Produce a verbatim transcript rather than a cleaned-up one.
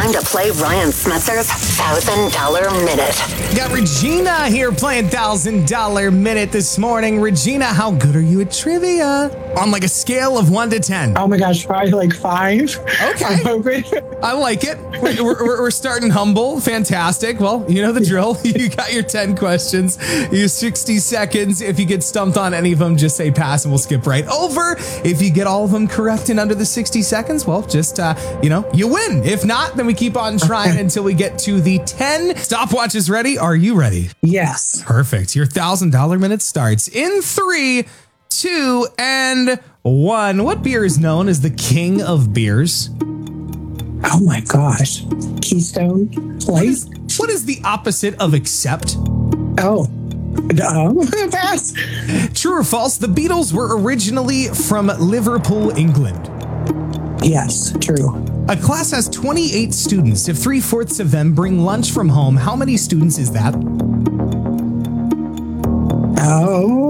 time to play Ryan Smetzer's one thousand dollar Minute. Got Regina here playing one thousand dollar Minute this morning. Regina, how good are you at trivia? On like a scale of one to ten. Oh my gosh, probably like five. Okay. I'm hoping. I like it. We're, we're, we're starting humble. Fantastic. Well, you know the drill. You got your ten questions. You have sixty seconds. If you get stumped on any of them, just say pass and we'll skip right over. If you get all of them correct in under the sixty seconds, well, just, uh, you know, you win. If not, then we keep on trying until we get to the ten. Stopwatch is ready. Are you ready? Yes. Perfect. Your one thousand dollar Minute starts in three, two, and one. What beer is known as the king of beers? Oh my gosh. Keystone What Light. is, what is the opposite of accept? Oh. Um, pass. True or false? The Beatles were originally from Liverpool, England. Yes, true. A class has twenty-eight students. If three-fourths of them bring lunch from home, how many students is that? Oh,